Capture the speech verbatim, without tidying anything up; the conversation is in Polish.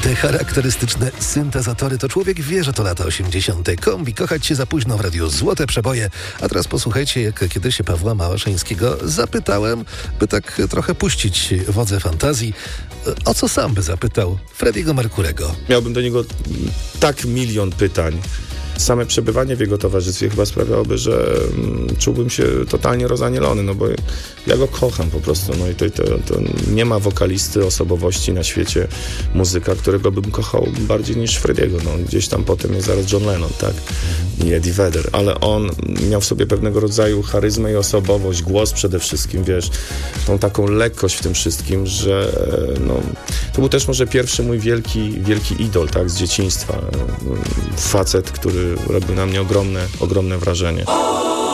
te charakterystyczne syntezatory, to człowiek wie, że to lata osiemdziesiąte. Kombi, kochać się za późno w radiu, złote przeboje. A teraz posłuchajcie, jak kiedyś się Pawła Małaszyńskiego zapytałem, by tak trochę puścić wodze fantazji, o co sam by zapytał Freddie'ego Mercurego. Miałbym do niego tak milion pytań. Same przebywanie w jego towarzystwie chyba sprawiałoby, że mm, czułbym się totalnie rozanielony, no bo ja go kocham po prostu, no i to, to, to nie ma wokalisty, osobowości na świecie, muzyka, którego bym kochał bardziej niż Frediego, no gdzieś tam potem jest zaraz John Lennon, tak, i Eddie Vedder, ale on miał w sobie pewnego rodzaju charyzmę i osobowość, głos przede wszystkim, wiesz, tą taką lekkość w tym wszystkim, że no, to był też może pierwszy mój wielki, wielki idol, tak, z dzieciństwa, facet, który robił na mnie ogromne, ogromne wrażenie.